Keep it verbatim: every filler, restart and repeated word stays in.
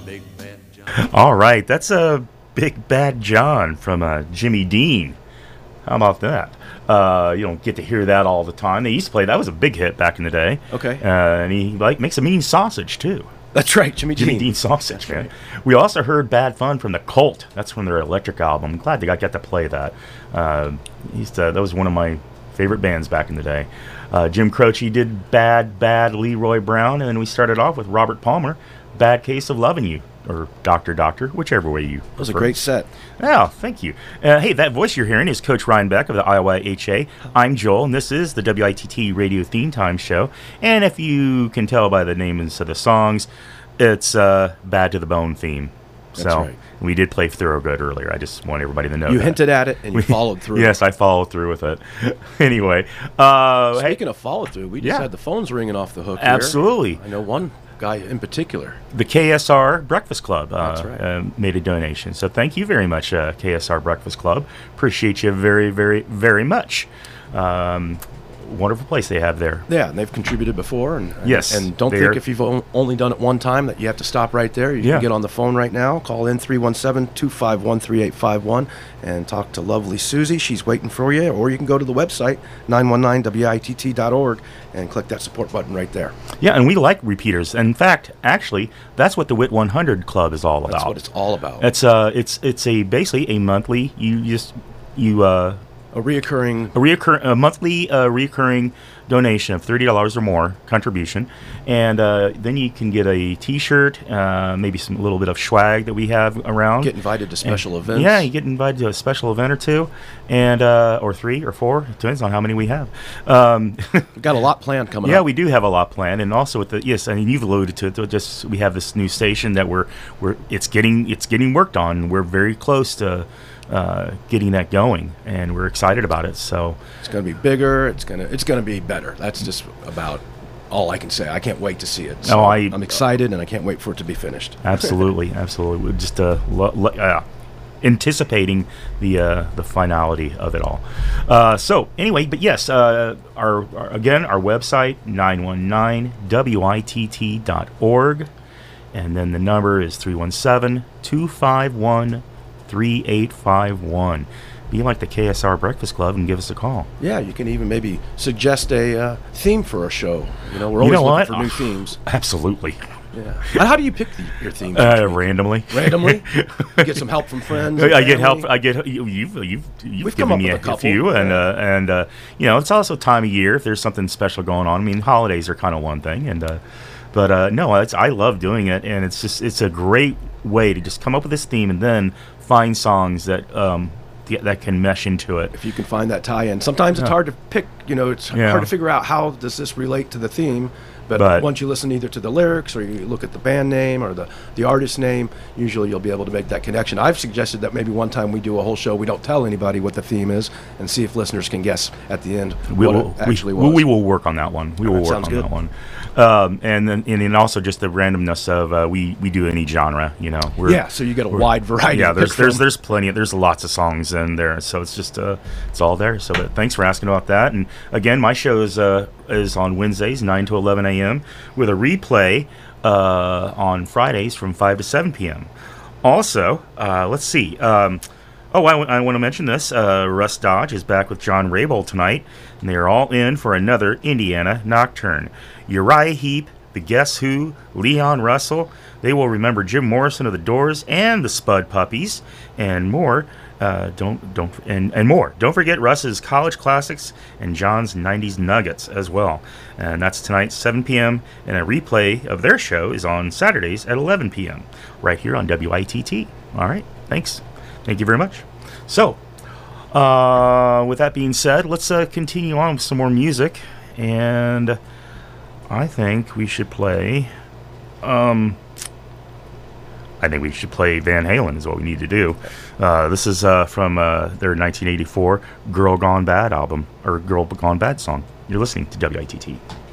Big Bad John. All right, that's a Big Bad John from uh, Jimmy Dean. How about that? Uh, you don't get to hear that all the time. They used to play that was a big hit back in the day. Okay. Uh, and he like makes a mean sausage too. That's right, Jimmy Dean. Jimmy Dean sausage, That's man. right. We also heard Bad Fun from the Cult. That's from their Electric album. I'm glad they got, got to play that. Uh, used to, that was one of my favorite bands back in the day. Uh, Jim Croce did Bad, Bad Leroy Brown, and then we started off with Robert Palmer, Bad Case of Loving You, or Doctor Doctor, whichever way you That was a prefer. great set. Oh, thank you. Uh, hey, that voice you're hearing is Coach Ryan Beck of the Iowa H A. I'm Joel, and this is the W I T T Radio Theme Time Show. And if you can tell by the names of the songs, it's uh, Bad to the Bone theme. That's so right. we did play Thoroughgood earlier. I just want everybody to know You that. hinted at it, and you followed through. Yes, I followed through with it. Anyway, uh, hey, Speaking of follow through, we just Yeah. had the phones ringing off the hook here. Absolutely. I know one guy in particular. the K S R Breakfast Club uh, That's right. uh, made a donation. So thank you very much, uh, K S R Breakfast Club. Appreciate you very, very, very much. Um, wonderful place they have there. Yeah, and they've contributed before. And, and- Yes, And don't they think are- if you've o- only done it one time that you have to stop right there. You Yeah. can get on the phone right now. Call in three one seven, two five one, three eight five one and talk to lovely Susie. She's waiting for you. Or you can go to the website, nine one nine W I T T dot org, and click that support button right there. Yeah, and we like repeaters. In fact, actually, that's what the W I T one hundred Club is all about. That's what it's all about. It's uh, it's it's a basically a monthly. You just you uh, A reoccurring a reoccur a monthly uh, reoccurring donation of thirty dollars or more contribution, and uh, then you can get a T-shirt, uh, maybe some little bit of swag that we have around. get invited to special And- events. Yeah, you get invited to a special event or two, and uh, or three or four. It depends on how many we have. Um, We've got a lot planned coming yeah, up. we do have a lot planned, and also with the yes, I mean you've alluded to it. though, Just we have this new station that we're we're it's getting it's getting worked on. We're very close to uh, getting that going, and we're excited about it. So It's going to be bigger. It's going to it's going to be better. That's just about all I can say. I can't wait to see it. So Oh, I- I'm excited, and I can't wait for it to be finished. absolutely, absolutely, we're just uh, lo- lo- uh, anticipating the uh, the finality of it all. Uh, so anyway, but yes, uh, our, our again our website nine one nine W I T T dot org, and then the number is three one seven, two five one, three eight five one. Be like the K S R Breakfast Club and give us a call. Yeah, you can even maybe suggest a uh, theme for a show. You know, we're You always know looking what? for new themes. Absolutely. Yeah. And how do you pick the, your themes? Uh, randomly. Randomly? You get some help from friends? and I get help. family? I get you, you've you've you've We've come given up me with a, a couple, few, and yeah. uh, and uh, you know it's also time of year if there's something special going on. I mean, holidays are kind of one thing, and uh, but uh, no, it's I love doing it, and it's just it's a great way to just come up with this theme and then find songs that um th- that can mesh into it. If you can find that tie-in. Sometimes it's Yeah. hard to pick, you know, it's Yeah. hard to figure out how does this relate to the theme. But, But- once you listen either to the lyrics or you look at the band name or the, the artist name, usually you'll be able to make that connection. I've suggested that maybe one time we do a whole show, we don't tell anybody what the theme is, and see if listeners can guess at the end We what will, it actually we, was. we will work on that one. We will Alright, work sounds on good. that one. Um, and then and then also just the randomness of uh, we we do any genre. You know, we're, Yeah, so you get a we're- wide variety Yeah, to there's pick there's from. there's plenty. Of, there's lots of songs in there, so it's just uh it's all there. So but thanks for asking about that. And again, my show is uh is on Wednesdays nine to eleven a.m. with a replay uh, on Fridays from five to seven p.m. Also, uh, let's see. Um, oh, I, want to mention this. Uh, Russ Dodge is back with John Rabel tonight, and they are all in for another Indiana Nocturne. Uriah Heep, the Guess Who, Leon Russell. They will remember Jim Morrison of the Doors and the Spud Puppies, and more. Uh, don't don't and, and more. Don't forget Russ's college classics and John's nineties nuggets as well. And that's tonight, seven p.m. And a replay of their show is on Saturdays at eleven p.m. right here on W I T T. All right, thanks. Thank you very much. So, uh, with that being said, let's uh, continue on with some more music. And I think we should play. Um, I think we should play Van Halen is what we need to do. Uh, this is uh, from uh, their nineteen eighty-four Girl Gone Bad album, or Girl Gone Bad song. You're listening to W I T T.